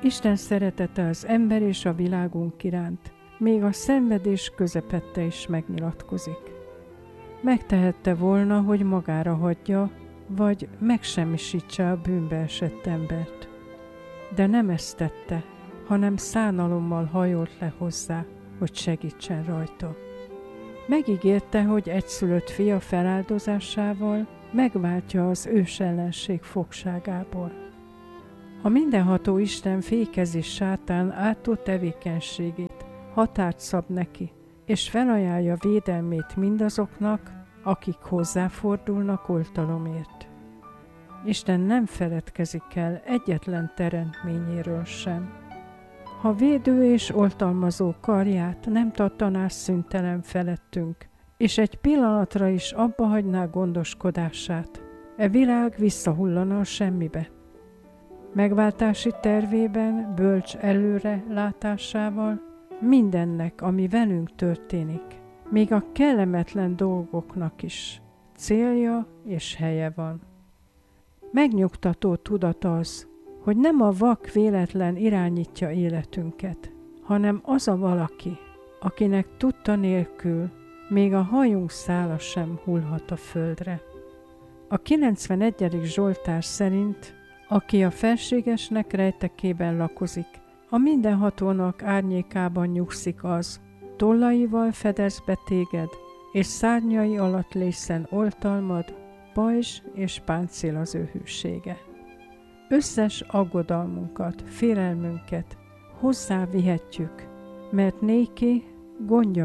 Isten szeretete az ember és a világunk iránt még a szenvedés közepette is megnyilatkozik. Megtehette volna, hogy magára hagyja, vagy megsemmisítse a bűnbe esett embert. De nem ezt tette, hanem szánalommal hajolt le hozzá, hogy segítsen rajta. Megígérte, hogy egyszülött fia feláldozásával megváltja az ősellenség fogságából. A mindenható Isten fékezi sátán átó tevékenységét, határt szab neki, és felajánlja védelmét mindazoknak, akik hozzáfordulnak oltalomért. Isten nem feledkezik el egyetlen teremtményéről sem. Ha védő és oltalmazó karját nem tartaná szüntelen felettünk, és egy pillanatra is abba hagyná gondoskodását, e világ visszahullana a semmibe. Megváltási tervében, bölcs előre látásával mindennek, ami velünk történik, még a kellemetlen dolgoknak is célja és helye van. Megnyugtató tudat az, hogy nem a vak véletlen irányítja életünket, hanem az a valaki, akinek tudta nélkül még a hajunk szála sem hullhat a földre. A 91. Zsoltár szerint, aki a felségesnek rejtekében lakozik, a mindenhatónak árnyékában nyugszik az, tollaival fedez be téged, és szárnyai alatt lészen oltalmad, pajzs és páncél az ő hűsége. Összes aggodalmunkat, félelmünket hozzá vihetjük, mert néki gondja